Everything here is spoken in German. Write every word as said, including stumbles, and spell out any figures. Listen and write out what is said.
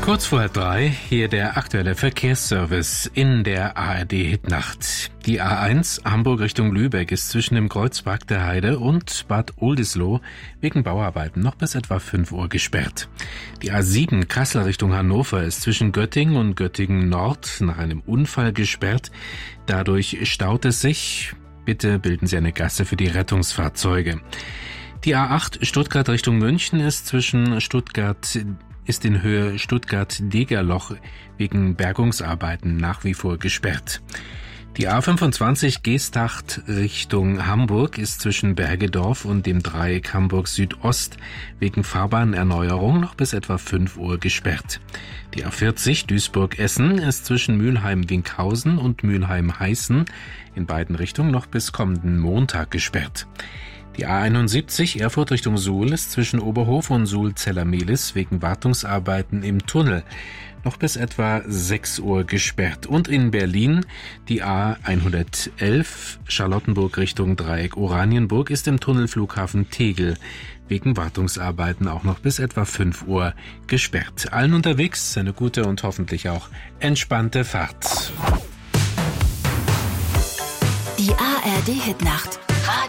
Kurz vor halb drei, hier der aktuelle Verkehrsservice in der A R D-Hitnacht. Die A eins Hamburg Richtung Lübeck ist zwischen dem Kreuzpark der Heide und Bad Oldesloe wegen Bauarbeiten noch bis etwa fünf Uhr gesperrt. Die A sieben Kassel Richtung Hannover ist zwischen Göttingen und Göttingen Nord nach einem Unfall gesperrt. Dadurch staut es sich. Bitte bilden Sie eine Gasse für die Rettungsfahrzeuge. Die A acht Stuttgart Richtung München ist zwischen Stuttgart ist in Höhe Stuttgart-Degerloch wegen Bergungsarbeiten nach wie vor gesperrt. Die A fünfundzwanzig Geesthacht Richtung Hamburg ist zwischen Bergedorf und dem Dreieck Hamburg Südost wegen Fahrbahnerneuerung noch bis etwa fünf Uhr gesperrt. Die A vierzig Duisburg-Essen ist zwischen Mülheim-Winkhausen und Mülheim-Heißen in beiden Richtungen noch bis kommenden Montag gesperrt. Die A einundsiebzig Erfurt Richtung Suhl ist zwischen Oberhof und Suhl-Zellermehlis wegen Wartungsarbeiten im Tunnel noch bis etwa sechs Uhr gesperrt. Und in Berlin die A hundertelf Charlottenburg Richtung Dreieck Oranienburg ist im Tunnel Flughafen Tegel wegen Wartungsarbeiten auch noch bis etwa fünf Uhr gesperrt. Allen unterwegs eine gute und hoffentlich auch entspannte Fahrt. Die A R D-Hitnacht